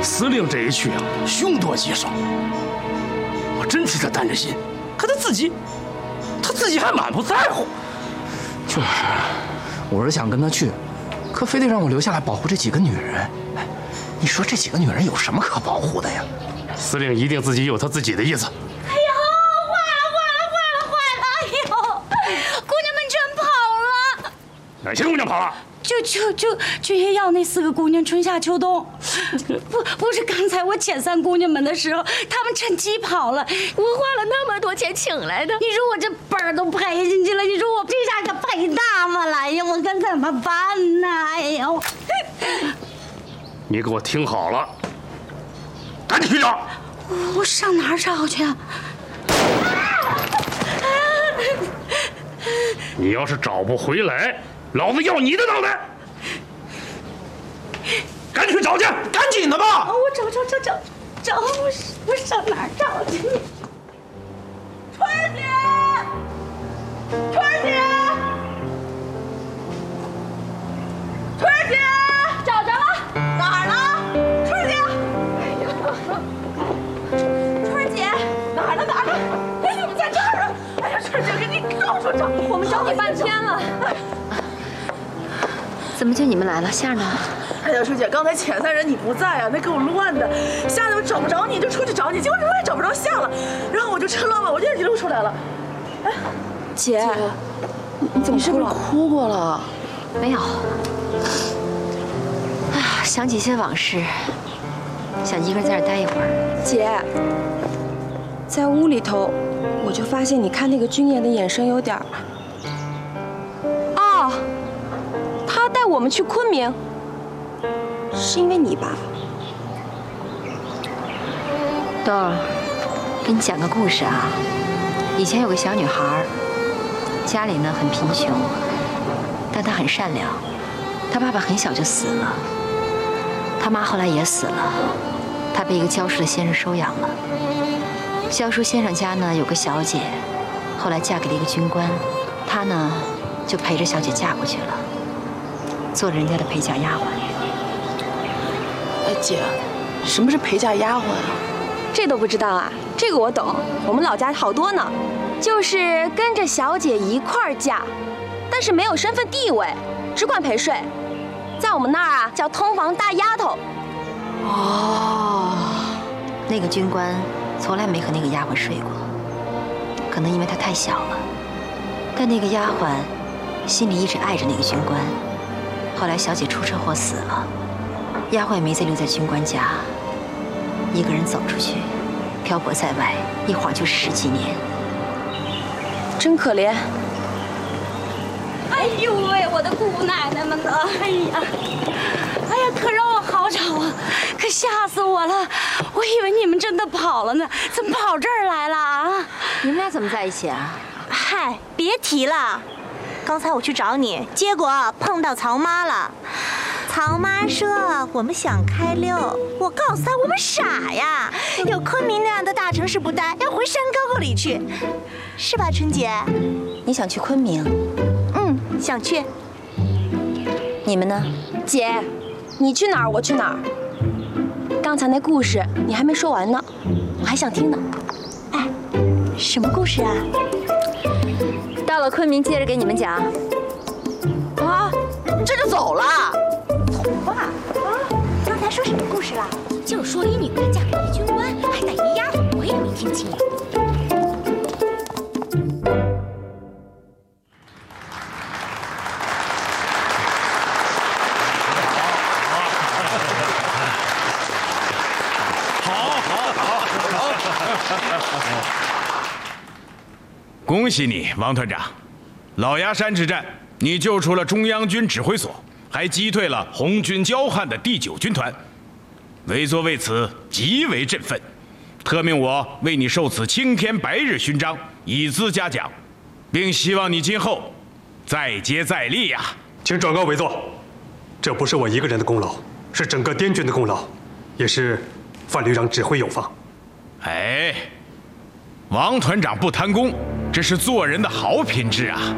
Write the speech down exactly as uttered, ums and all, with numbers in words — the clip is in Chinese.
司令这一去啊，凶多吉少。我真替他担着心，可他自己，他自己还满不在乎。 就是，我是想跟他去，可非得让我留下来保护这几个女人。哎，你说这几个女人有什么可保护的呀？ 司令一定自己有他自己的意思。 哎呦，坏了坏了坏了坏了！哎呦，姑娘们全跑了。 哪些姑娘跑了？ 就就就就也要那四个姑娘，春夏秋冬。不不是刚才我遣散姑娘们的时候，她们趁机跑了。我花了那么多钱请来的，你说我这本儿都赔进去了，你说我这下可赔大发了。哎呀，我该怎么办呢？哎呦！ 你给我听好了，赶紧去找。 我上哪儿找去啊？ 你要是找不回来，老子要你的脑袋！赶紧去找去， 赶紧的吧！ 我找找找找找，我我上哪儿找去？春儿姐，春儿姐，春儿姐，找着了，哪儿了？春儿姐，哎呀，春儿姐，哪儿呢？哪儿呢？哎，你们在这儿啊！哎呀，春儿姐，给你到处找，我们找你半天了。 怎么就你们来了？夏呢？ 哎呀，春姐，刚才遣散人你不在啊，那给我乱的，吓得我找不着你，就出去找你，结果永远找不着夏了。然后我就趁乱吧，我就一路出来了。哎， 姐， 你怎么是不是哭过了？ 没有。哎呀，想起一些往事，想一个人在这待一会儿。 姐，在屋里头，我就发现你看那个君言的眼神有点儿……哦，他带我们去昆明，是因为你吧？ 豆儿，给你讲个故事啊。以前有个小女孩，家里呢很贫穷，但她很善良。她爸爸很小就死了，她妈后来也死了，她被一个教书的先生收养了。教书先生家呢有个小姐，后来嫁给了一个军官，她呢就陪着小姐嫁过去了，做人家的陪嫁丫鬟。 哎，姐，什么是陪嫁丫鬟啊？ 这都不知道啊？这个我懂，我们老家好多呢，就是跟着小姐一块儿嫁，但是没有身份地位，只管陪睡，在我们那儿啊叫通房大丫头。 哦，那个军官从来没和那个丫鬟睡过，可能因为她太小了。但那个丫鬟心里一直爱着那个军官。后来小姐出车祸死了，丫鬟也没再留在军官家，一个人走出去，漂泊在外，一晃就十几年， 真可怜。 哎呦喂，我的姑奶奶们呢！哎呀，哎呀，可让我好找啊，可吓死我了！我以为你们真的跑了呢，怎么跑这儿来了啊？ 你们俩怎么在一起啊？ 嗨，别提了，刚才我去找你，结果碰到曹妈了。曹妈说我们想开溜，我告诉她我们傻呀，有昆明那样的大城市不待，要回山沟沟里去，是吧，春姐？ 你想去昆明？ 嗯，想去。 你们呢？ 姐，你去哪儿我去哪儿。刚才那故事你还没说完呢，我还想听呢。 哎，什么故事啊？ 到了昆明接着给你们讲。 啊，这就走了？ 走吧。啊，刚才说什么故事了？ 就说一女的嫁给一军官，还带一丫鬟，我也没听清。 恭喜你，王团长！老崖山之战，你救出了中央军指挥所，还击退了红军骄悍的第九军团，委座为此极为振奋，特命我为你授此青天白日勋章，以资嘉奖，并希望你今后再接再厉呀！ 请转告委座，这不是我一个人的功劳，是整个滇军的功劳，也是范旅长指挥有方。 哎，王团长不贪功，这是做人的好品质啊！